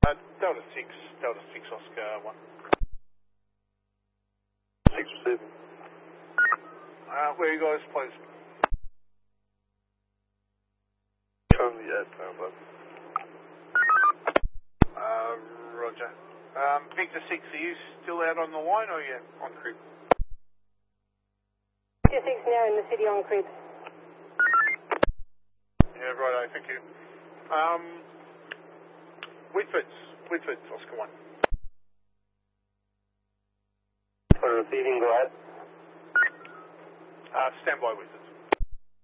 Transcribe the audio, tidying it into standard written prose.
Delta 6 Oscar 1. 6 7. Where are you guys, please? Currently at Power. Roger. Victor 6, are you still out on the line or are you on crib? Victor 6 now in the city on crib. Yeah, righto, thank you. Whitfords, Oscar 1. For receiving, go ahead. Stand by, Whitfords.